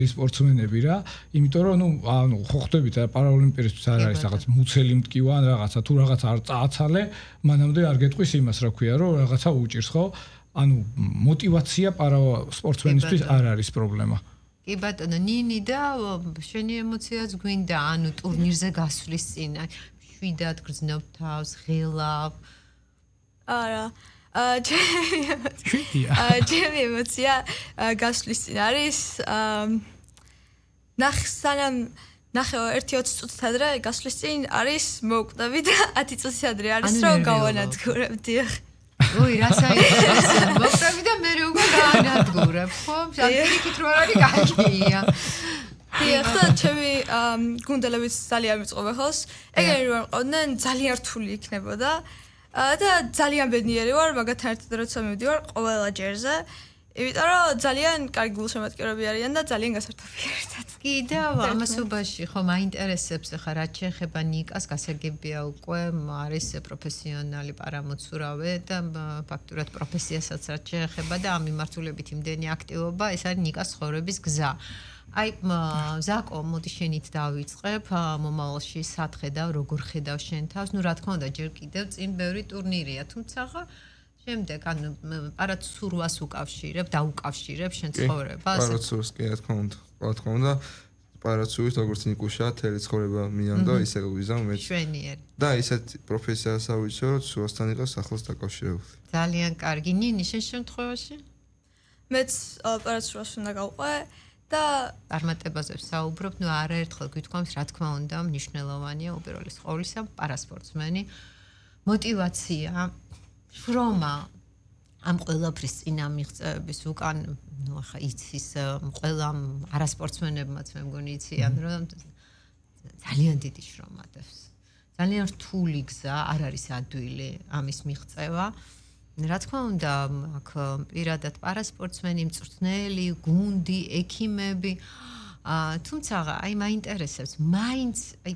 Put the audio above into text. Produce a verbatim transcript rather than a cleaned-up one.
სპორტსმენები რა, იმიტომ რომ ნუ ანუ ხო ხვდებით რა პარაოლიმპიადისთვის არ არის რაღაც მუცელი მტკივან რაღაცა თუ რაღაც არ წააცალე, მანამდე არ გეტყვის იმას რა ქვია რომ რაღაცა უჭირს ხო? ანუ мотивация პარა სპორტსმენისთვის არ არის პრობლემა. კი ბატონო, ნინი და შენი ემოციაც გვინდა, ანუ ტურნირზე გასვლის წინ შვიდად გრძნობ თავს, ღელავ. არა. აა ჩემი ემოცია გასვლის წინ არის ნახ სანამ ნახევ ერთი ოცი წუთით ადრე გასვლის წინ არის მოვკვდები და ათი წუთით ადრე არის რომ გავანადგურებ დიახ. ოი რა საინტერესო მოვკვდები და მე უკვე გავანადგურებ ხო? პირიქით რო არ არის კაია. დიახ და ჩემი გუნდელებიც ძალიან მიწყობა ხოლმე. ეგენი რო არ ყავდნენ ძალიან რთული იქნებოდა. და ძალიან ბედნიერი ვარ, მაგათთან ერთად როცა მივდივარ ყველა ჯერზე, იმიტომ რომ ძალიან კარგი გულშემატკივრები არიან და ძალიან გასართობიერად. კიდევ ამასობაში ხო მაინტერესებს ახლა რაც შეეხება ნიკას, გასაგებია უკვე არის პროფესიონალი პარამოცურავე და ფაქტურად პროფესიასაც რაც შეეხება და ამ მიმართულებით იმდენი აქტივობა, ეს არის ნიკას ცხოვრების გზა. აი ზაკო, მოდი შენით დავიწყებ, მომავალში სად ხედავ, როგორ ხედავ შენ თავს? ნუ რა თქმა უნდა, ჯერ კიდევ წინ ბევრი ტურნირია, თუმცა შემდეგ ანუ პარაცურვას უკავშირებ, დაუკავშირებ შენ ცხოვრებას. პარაცურს კი რა თქმა უნდა, რა თქმა უნდა, პარაცურის როგორც ნიკუშა, თელი ცხოვრება მიანდო, ისე ვიზამ მე. შვენიერი. და ისეთ პროფესიას ავიცო, რომ სულასთან იყოს ახლოს დაკავშირებული. ძალიან კარგი. ნინი, შენ შემთხვევაში? მეც პარაცურას უნდა გავყვე. და წარმატებაზე ვსაუბრობ, ნუ არაერთხელ გითხოვს, რა თქმა უნდა, მნიშვნელოვანია უპირველეს ყოვლისა პარასპორტსმენი мотивация, შრომა ამ ყველაფრის წინა მიღწევების უკან, ნუ ახლა იცის ყველა არასპორტსმენებმაც მე მგონი იციან, რომ ძალიან დიდი შრომა დევს. ძალიან რთული გზა, არ არის ადვილი ამის მიღწევა. რა თქმა უნდა, აქ პირადად პარასპორტსმენი, მწვრთნელი, გუნდი, ექიმები, თუმცა აი მაინტერესებს, მაინც აი